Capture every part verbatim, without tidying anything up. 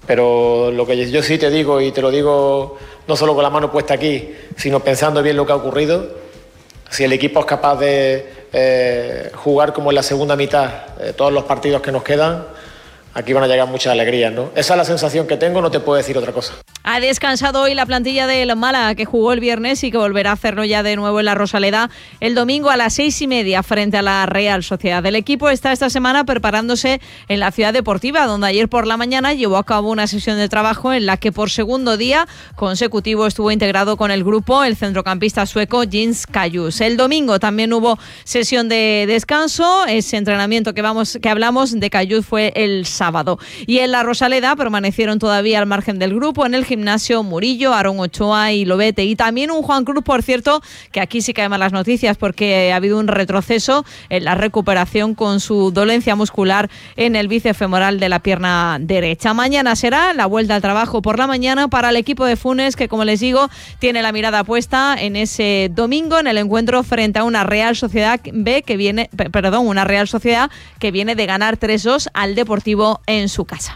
Pero lo que yo sí te digo, y te lo digo no solo con la mano puesta aquí, sino pensando bien lo que ha ocurrido, si el equipo es capaz de eh, jugar como en la segunda mitad eh, todos los partidos que nos quedan, aquí van a llegar muchas alegrías, ¿no? Esa es la sensación que tengo, no te puedo decir otra cosa. Ha descansado hoy la plantilla del Málaga, que jugó el viernes y que volverá a hacerlo ya de nuevo en la Rosaleda el domingo a las seis y media frente a la Real Sociedad. El equipo está esta semana preparándose en la Ciudad Deportiva, donde ayer por la mañana llevó a cabo una sesión de trabajo en la que por segundo día consecutivo estuvo integrado con el grupo el centrocampista sueco Jens Kajus. El domingo también hubo sesión de descanso. Ese entrenamiento que, vamos, que hablamos de Kajus fue el sábado. Y en la Rosaleda permanecieron todavía al margen del grupo en el gimnasio Murillo, Aarón Ochoa y Lobete, y también un Juan Cruz, por cierto, que aquí sí que hay malas noticias porque ha habido un retroceso en la recuperación con su dolencia muscular en el bíceps femoral de la pierna derecha. Mañana será la vuelta al trabajo por la mañana para el equipo de Funes, que como les digo tiene la mirada puesta en ese domingo en el encuentro frente a una Real Sociedad B que viene, perdón, una Real Sociedad que viene de ganar tres dos al Deportivo en su casa.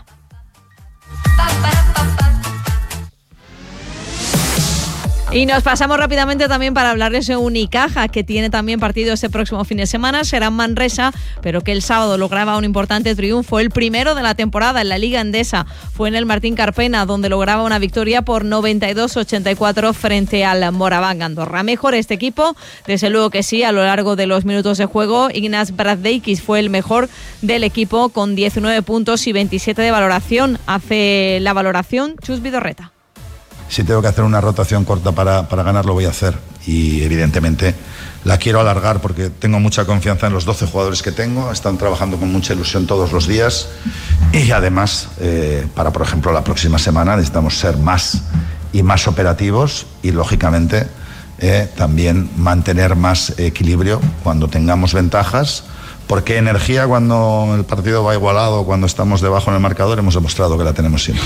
Y nos pasamos rápidamente también para hablarles de Unicaja, que tiene también partido este próximo fin de semana. Será en Manresa, pero que el sábado lograba un importante triunfo, el primero de la temporada en la Liga Endesa. Fue en el Martín Carpena, donde lograba una victoria por noventa y dos a ochenta y cuatro frente al Moraván Andorra. Mejor este equipo, desde luego que sí, a lo largo de los minutos de juego. Ignaz Brazdeikis fue el mejor del equipo con diecinueve puntos y veintisiete de valoración. Hace la valoración Chus Vidorreta. Si tengo que hacer una rotación corta para, para ganar, lo voy a hacer. Y evidentemente la quiero alargar porque tengo mucha confianza en los doce jugadores que tengo. Están trabajando con mucha ilusión todos los días. Y además, eh, para por ejemplo la próxima semana necesitamos ser más y más operativos y lógicamente eh, también mantener más equilibrio cuando tengamos ventajas. Porque energía cuando el partido va igualado, cuando estamos debajo en el marcador, hemos demostrado que la tenemos siempre.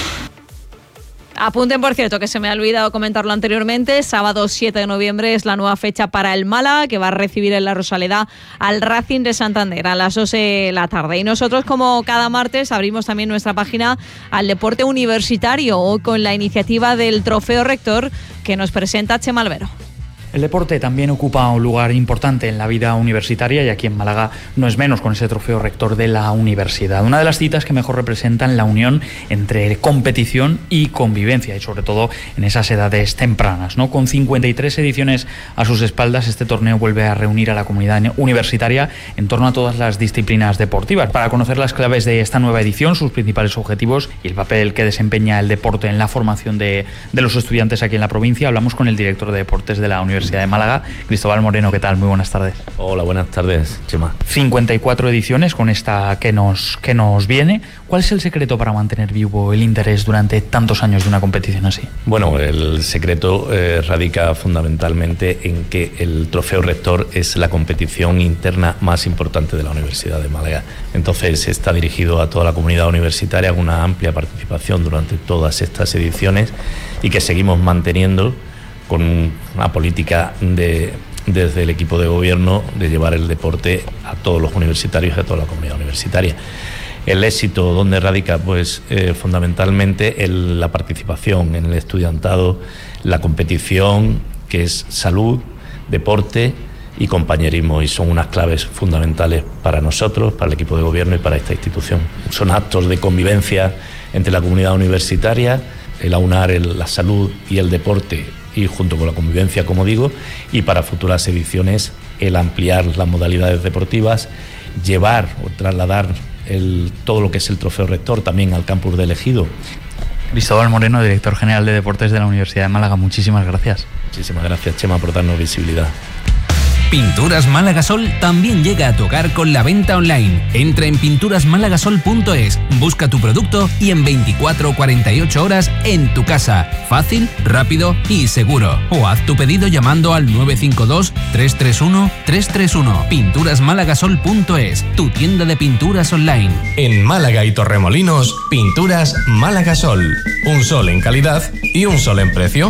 Apunten, por cierto, que se me ha olvidado comentarlo anteriormente, sábado siete de noviembre es la nueva fecha para el Málaga, que va a recibir en la Rosaleda al Racing de Santander a las doce de la tarde. Y nosotros, como cada martes, abrimos también nuestra página al deporte universitario, hoy con la iniciativa del Trofeo Rector que nos presenta Chema Albero. El deporte también ocupa un lugar importante en la vida universitaria y aquí en Málaga no es menos con ese trofeo rector de la universidad. Una de las citas que mejor representan la unión entre competición y convivencia y sobre todo en esas edades tempranas, ¿no? Con cincuenta y tres ediciones a sus espaldas, este torneo vuelve a reunir a la comunidad universitaria en torno a todas las disciplinas deportivas. Para conocer las claves de esta nueva edición, sus principales objetivos y el papel que desempeña el deporte en la formación de, de los estudiantes aquí en la provincia, hablamos con el director de deportes de la Universidad de Málaga, Cristóbal Moreno. ¿Qué tal? Muy buenas tardes. Hola, buenas tardes, Chema. cincuenta y cuatro ediciones con esta que nos, que nos viene. ¿Cuál es el secreto para mantener vivo el interés durante tantos años de una competición así? Bueno, el secreto eh, radica fundamentalmente en que el Trofeo Rector es la competición interna más importante de la Universidad de Málaga. Entonces está dirigido a toda la comunidad universitaria con una amplia participación durante todas estas ediciones y que seguimos manteniendo con una política de, desde el equipo de gobierno de llevar el deporte a todos los universitarios y a toda la comunidad universitaria. El éxito, ¿dónde radica? Pues eh, fundamentalmente en la participación en el estudiantado, la competición, que es salud, deporte y compañerismo, y son unas claves fundamentales para nosotros, para el equipo de gobierno y para esta institución. Son actos de convivencia entre la comunidad universitaria, el aunar el, la salud y el deporte, y junto con la convivencia, como digo, y para futuras ediciones el ampliar las modalidades deportivas, llevar o trasladar el, todo lo que es el Trofeo Rector también al campus de Ejido. Cristóbal Moreno, director general de Deportes de la Universidad de Málaga, muchísimas gracias. Muchísimas gracias, Chema, por darnos visibilidad. Pinturas Málaga Sol también llega a tu hogar con la venta online. Entra en pinturas málagasol punto es, busca tu producto y en veinticuatro o cuarenta y ocho horas en tu casa. Fácil, rápido y seguro. O haz tu pedido llamando al nueve cinco dos, tres tres uno, tres tres uno. pinturas málagasol punto es, tu tienda de pinturas online. En Málaga y Torremolinos, Pinturas Málaga Sol. Un sol en calidad y un sol en precio.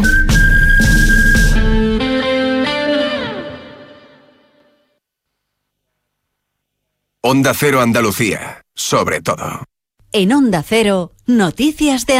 Onda Cero Andalucía, sobre todo. En Onda Cero, noticias de